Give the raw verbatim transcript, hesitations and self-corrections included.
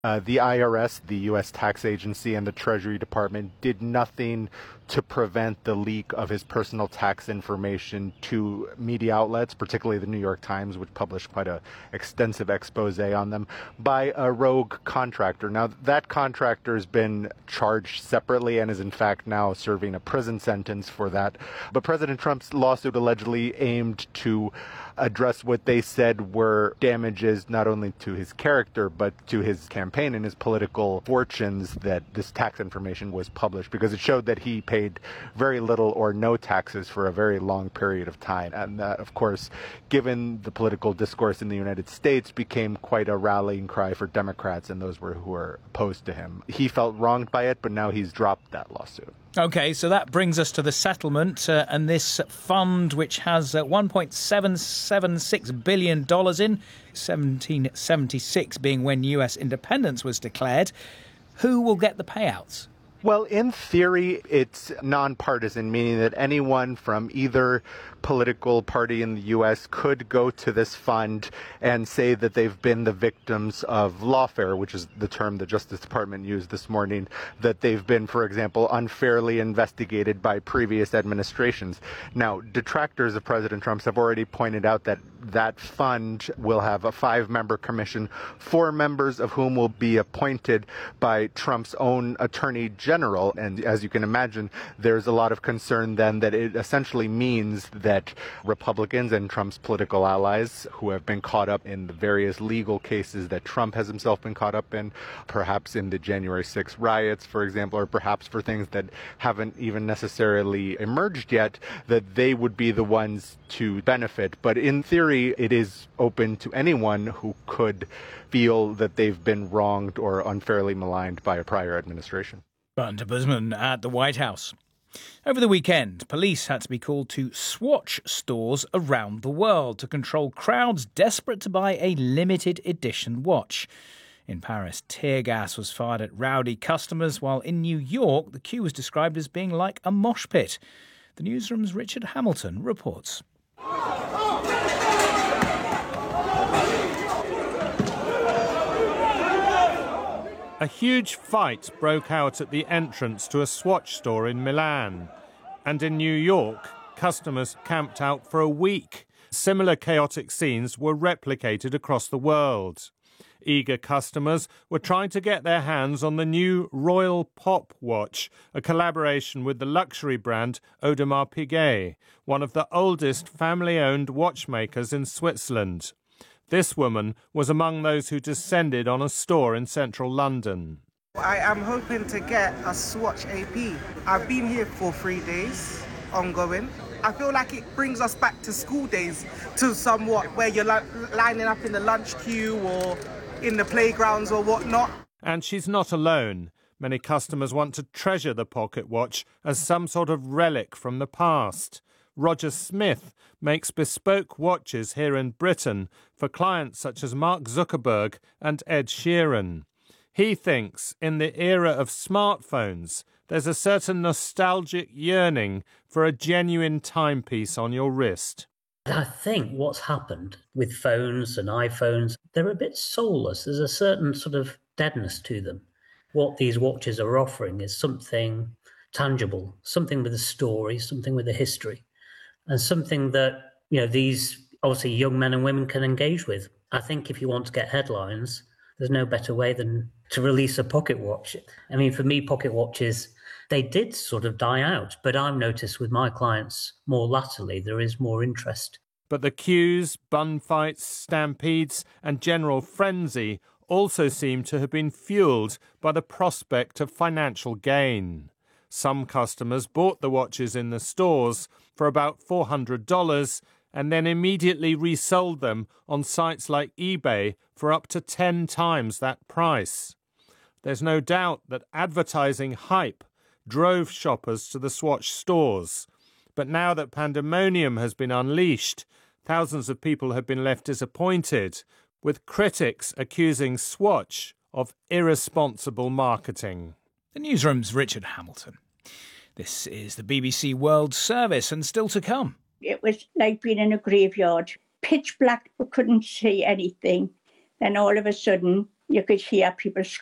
Uh, the I R S, the U S tax agency, and the Treasury Department did nothing to prevent the leak of his personal tax information to media outlets, particularly the New York Times, which published quite an extensive expose on them, by a rogue contractor. Now, that contractor has been charged separately and is in fact now serving a prison sentence for that. But President Trump's lawsuit allegedly aimed to address what they said were damages not only to his character, but to his campaign and his political fortunes that this tax information was published, because it showed that he paid very little or no taxes for a very long period of time. And that, of course, given the political discourse in the United States, became quite a rallying cry for Democrats and those were, who were opposed to him. He felt wronged by it, but now he's dropped that lawsuit. OK, so that brings us to the settlement uh, and this fund, which has uh, one point seven seven six billion dollars in, seventeen seventy-six being when U S independence was declared. Who will get the payouts? Well, in theory, it's nonpartisan, meaning that anyone from either political party in the U S could go to this fund and say that they've been the victims of lawfare, which is the term the Justice Department used this morning, that they've been, for example, unfairly investigated by previous administrations. Now, detractors of President Trump have already pointed out that that fund will have a five-member commission, four members of whom will be appointed by Trump's own attorney general. And as you can imagine, there's a lot of concern then that it essentially means that that Republicans and Trump's political allies who have been caught up in the various legal cases that Trump has himself been caught up in, perhaps in the January sixth riots, for example, or perhaps for things that haven't even necessarily emerged yet, that they would be the ones to benefit. But in theory, it is open to anyone who could feel that they've been wronged or unfairly maligned by a prior administration. Bunter Busman at the White House. Over the weekend, police had to be called to Swatch stores around the world to control crowds desperate to buy a limited edition watch. In Paris, tear gas was fired at rowdy customers, while in New York, the queue was described as being like a mosh pit. The newsroom's Richard Hamilton reports. A huge fight broke out at the entrance to a Swatch store in Milan. And in New York, customers camped out for a week. Similar chaotic scenes were replicated across the world. Eager customers were trying to get their hands on the new Royal Pop watch, a collaboration with the luxury brand Audemars Piguet, one of the oldest family-owned watchmakers in Switzerland. This woman was among those who descended on a store in central London. I am hoping to get a Swatch A P. I've been here for three days, ongoing. I feel like it brings us back to school days, to somewhat where you're li- lining up in the lunch queue or in the playgrounds or whatnot. And she's not alone. Many customers want to treasure the pocket watch as some sort of relic from the past. Roger Smith makes bespoke watches here in Britain for clients such as Mark Zuckerberg and Ed Sheeran. He thinks in the era of smartphones, there's a certain nostalgic yearning for a genuine timepiece on your wrist. I think what's happened with phones and iPhones, they're a bit soulless. There's a certain sort of deadness to them. What these watches are offering is something tangible, something with a story, something with a history, and something that, you know, these obviously young men and women can engage with. I think if you want to get headlines, there's no better way than to release a pocket watch. I mean, for me, pocket watches, they did sort of die out, but I've noticed with my clients more latterly, there is more interest. But the queues, bun fights, stampedes and general frenzy also seem to have been fueled by the prospect of financial gain. Some customers bought the watches in the stores for about four hundred dollars and then immediately resold them on sites like eBay for up to ten times that price. There's no doubt that advertising hype drove shoppers to the Swatch stores. But now that pandemonium has been unleashed, thousands of people have been left disappointed, with critics accusing Swatch of irresponsible marketing. The newsroom's Richard Hamilton. This is the B B C World Service, and still to come. It was like being in a graveyard. Pitch black, but couldn't see anything. Then all of a sudden, You could hear people